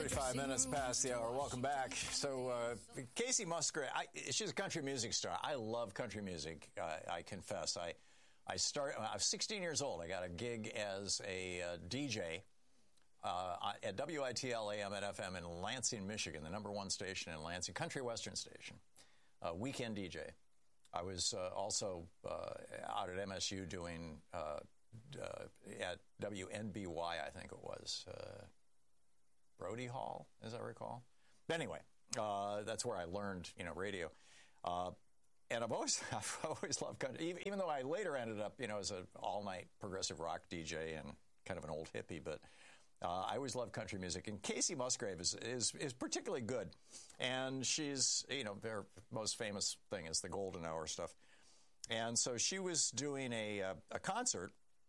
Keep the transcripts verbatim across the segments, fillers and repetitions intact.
thirty-five minutes past the hour. Welcome back. So, uh, Kacey Musgrave, I, she's a country music star. I love country music. Uh, I confess. I, I start. I was sixteen years old. I got a gig as a uh, D J uh, at W I T L A M and F M in Lansing, Michigan, the number one station in Lansing, country western station, uh, weekend D J. I was uh, also uh, out at M S U doing uh, uh, at W N B Y, I think it was. Uh, Brody Hall, as I recall. But anyway, uh, that's where I learned, you know, radio. Uh, and I've always, I've always loved country, even, even though I later ended up, you know, as an all-night progressive rock D J and kind of an old hippie. But uh, I always loved country music. And Kacey Musgrave is, is is particularly good. And she's, you know, their most famous thing is the Golden Hour stuff. And so she was doing a a, a concert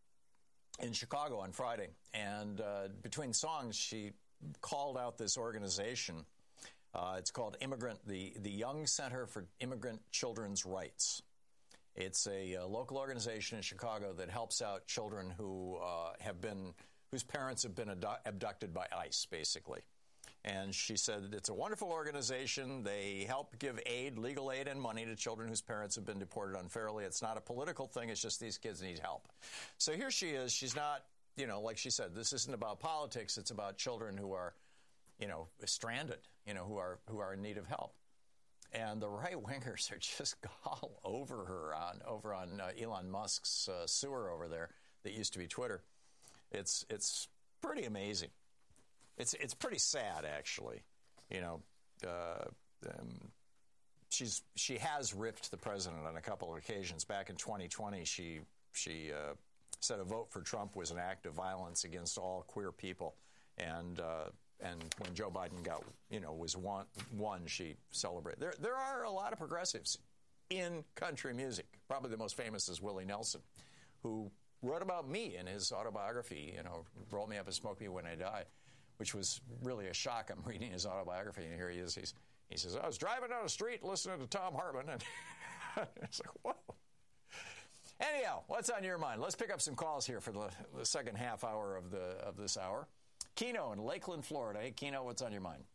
in Chicago on Friday. And uh, between songs, she called out this organization. Uh, it's called Immigrant, the, the Young Center for Immigrant Children's Rights. It's a, a local organization in Chicago that helps out children who uh, have been, whose parents have been abdu- abducted by ICE, basically. And she said it's a wonderful organization. They help give aid, legal aid, and money to children whose parents have been deported unfairly. It's not a political thing. It's just these kids need help. So here she is. She's not, you know, like she said, this isn't about politics. It's about children who are, you know, stranded, you know, who are who are in need of help. And the right wingers are just all over her on over on uh, Elon Musk's uh, sewer over there that used to be Twitter. It's it's pretty amazing. It's it's pretty sad, actually. You know, uh, um, she's she has ripped the president on a couple of occasions. Back in twenty twenty, she she. Uh, said a vote for Trump was an act of violence against all queer people, and uh, and when Joe Biden got you know was won, won she celebrated. There there are a lot of progressives in country music. Probably the most famous is Willie Nelson, who wrote about me in his autobiography. You know, Roll Me Up and Smoke Me When I Die, which was really a shock. I'm reading his autobiography, and here he is. He's he says I was driving down the street listening to Tom Hartman, and it's like whoa. Anyhow, what's on your mind? Let's pick up some calls here for the, the second half hour of the of this hour. Keno in Lakeland, Florida. Hey, Keno, what's on your mind?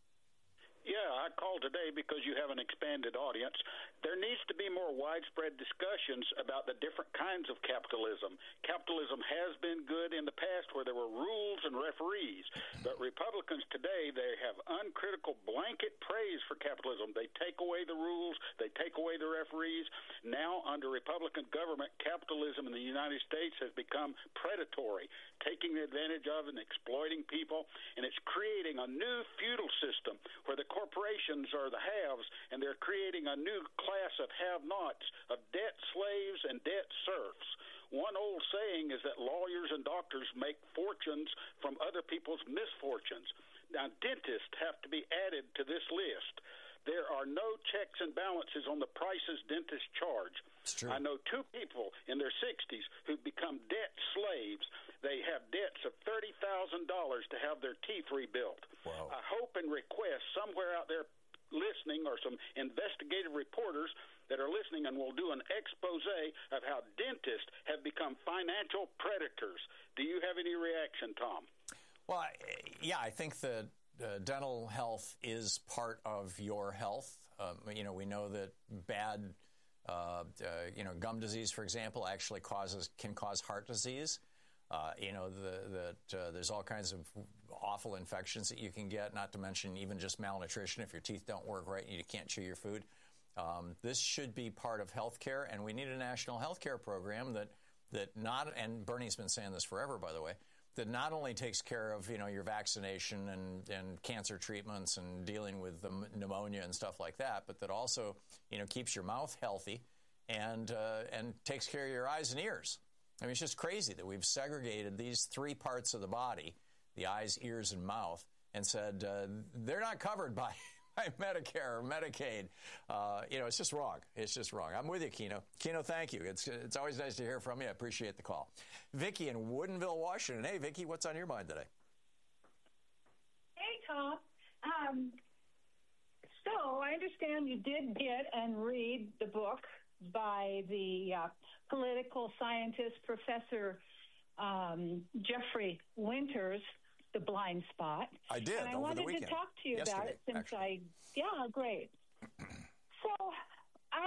Yeah, I called today because you have an expanded audience. There needs to be more widespread discussions about the different kinds of capitalism. Capitalism has been good in the past where there were rules and referees, but Republicans today, they have uncritical blanket praise for capitalism. They take away the rules, they take away the referees. Now, under Republican government, capitalism in the United States has become predatory, taking advantage of and exploiting people, and it's creating a new feudal system where the corporations are the haves, and they're creating a new class of have-nots, of debt slaves and debt serfs. One old saying is that lawyers and doctors make fortunes from other people's misfortunes. Now, dentists have to be added to this list. There are no checks and balances on the prices dentists charge. I know two people in their sixties who've become debt slaves. They have debts of thirty thousand dollars to have their teeth rebuilt. Wow. I hope and request somewhere out there listening or some investigative reporters that are listening and will do an expose of how dentists have become financial predators. Do you have any reaction, Tom? Well, yeah, I think that uh, dental health is part of your health. Um, you know, we know that bad, uh, uh, you know, gum disease, for example, actually causes can cause heart disease. Uh, you know, the, that uh, there's all kinds of awful infections that you can get, not to mention even just malnutrition if your teeth don't work right and you can't chew your food. Um, this should be part of health care, and we need a national health care program that, that not, and Bernie's been saying this forever, by the way, that not only takes care of, you know, your vaccination and, and cancer treatments and dealing with the pneumonia and stuff like that, but that also, you know, keeps your mouth healthy and uh, and takes care of your eyes and ears. I mean, it's just crazy that we've segregated these three parts of the body, the eyes, ears, and mouth, and said uh, they're not covered by, by Medicare or Medicaid. Uh, you know, it's just wrong. It's just wrong. I'm with you, Keno. Keno, thank you. It's it's always nice to hear from you. I appreciate the call. Vicky in Woodinville, Washington. Hey, Vicky, what's on your mind today? Hey, Tom. Um, so I understand you did get and read the book by the uh, political scientist, Professor um, Jeffrey Winters, The Blind Spot. I did, and I over wanted the weekend. to talk to you Yesterday, about it since actually. I, yeah, great. So I,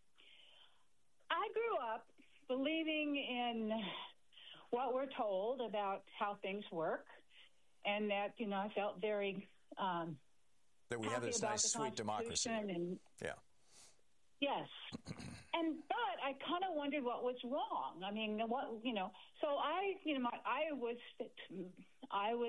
I grew up believing in what we're told about how things work, and that, you know, I felt very um, that we have happy this about nice, the sweet democracy. Constitution. And, Yeah. yes. And but I kind of wondered what was wrong. I mean, what you know. So I, you know, my, I was, I was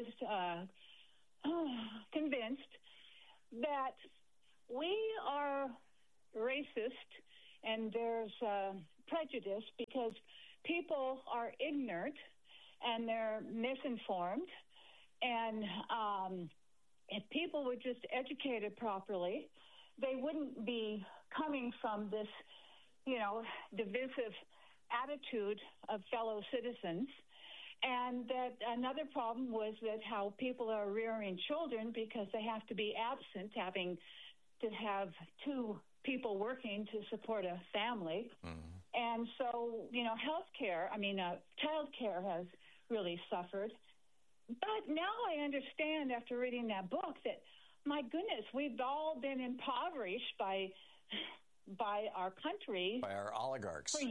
uh, convinced that we are racist and there's uh, prejudice because people are ignorant and they're misinformed. And um, if people were just educated properly, they wouldn't be coming from this, you know, divisive attitude of fellow citizens. And that another problem was that how people are rearing children because they have to be absent, having to have two people working to support a family. Mm-hmm. And so, you know, health care, I mean, uh, child care has really suffered. But now I understand after reading that book that, my goodness, we've all been impoverished by by our country. By our oligarchs. For,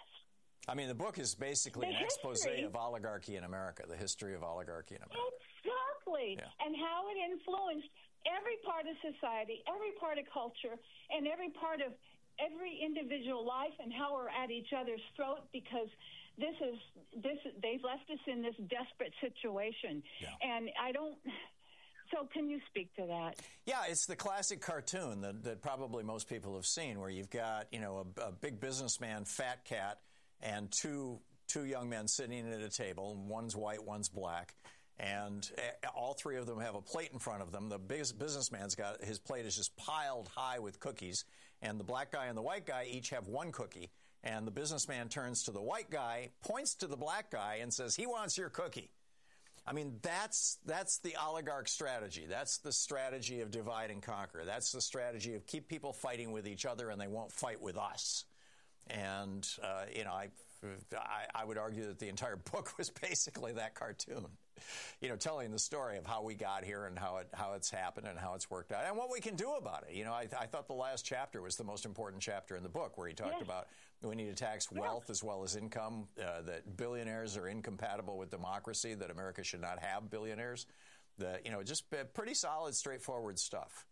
I mean, the book is basically the an expose history, of oligarchy in America, the history of oligarchy in America. Exactly. Yeah. And how it influenced every part of society, every part of culture, and every part of every individual life, and how we're at each other's throat because this is this they've left us in this desperate situation. Yeah. And I don't So can you speak to that? Yeah, it's the classic cartoon that, that probably most people have seen, where you've got, you know, a, a big businessman, fat cat, and two two young men sitting at a table. One's white, one's black, and all three of them have a plate in front of them. The biggest businessman's got his plate is just piled high with cookies, and the black guy and the white guy each have one cookie. And the businessman turns to the white guy, points to the black guy, and says, "He wants your cookie." I mean, that's that's the oligarch strategy. That's the strategy of divide and conquer. That's the strategy of keep people fighting with each other, and they won't fight with us. And, uh, you know, I, I, I would argue that the entire book was basically that cartoon, you know, telling the story of how we got here and how it how it's happened and how it's worked out and what we can do about it. You know, I, I thought the last chapter was the most important chapter in the book, where he talked yes. about we need to tax wealth as well as income, uh, that billionaires are incompatible with democracy, that America should not have billionaires, that, you know, just pretty solid, straightforward stuff.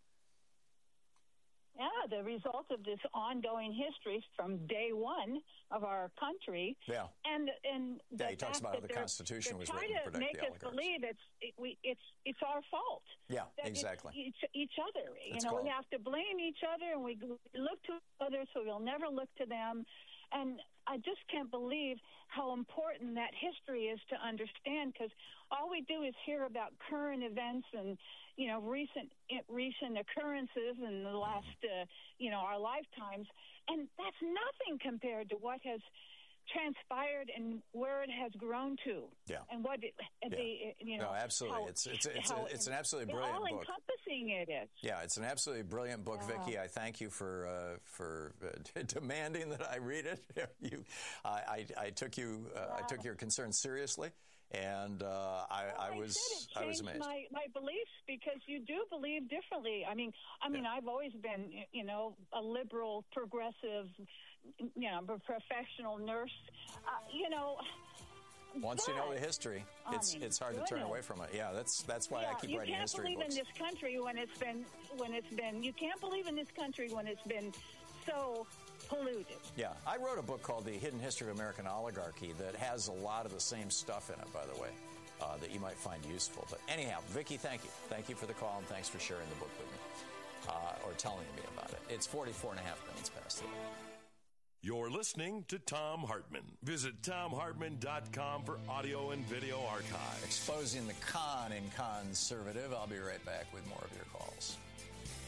Yeah, the result of this ongoing history from day one of our country. Yeah. And and yeah, he talks about how the Constitution was written to protect the oligarchs. Trying to make us believe it's it, we it's it's our fault. Yeah, exactly. It's each, each other. It's you know, called. we have to blame each other, and we look to others, so we'll never look to them. And I just can't believe how important that history is to understand, because all we do is hear about current events and, you know, recent recent occurrences in the last, uh, you know, our lifetimes. And that's nothing compared to what has transpired and where it has grown to. Yeah. And what it, yeah. the, you know. No, absolutely. How, it's it's it's, how, a, it's an absolutely brilliant how book. How encompassing it is. Yeah, it's an absolutely brilliant book, Yeah. Vicki. I thank you for uh, for uh, demanding that I read it. you, I, I, I took you uh, Wow. I took your concerns seriously, and uh, I, Well, I was it I was changed amazed. My, my beliefs, because you do believe differently. I mean, I mean, Yeah. I've always been, you know, a liberal, progressive, you know, a professional nurse. Uh, you know. Once but, you know the history, it's I mean, it's hard to turn goodness. away from it. Yeah, that's that's why yeah, I keep you writing can't history believe books. in this country when it's been when it's been. You can't believe in this country when it's been so polluted. Yeah, I wrote a book called The Hidden History of American Oligarchy that has a lot of the same stuff in it, by the way, uh, that you might find useful. But anyhow, Vicki, thank you. Thank you for the call, and thanks for sharing the book with me, uh, or telling me about it. It's forty-four and a half minutes past the hour. You're listening to Thom Hartmann. Visit Thom Hartmann dot com for audio and video archives. Exposing the con in conservative. I'll be right back with more of your calls.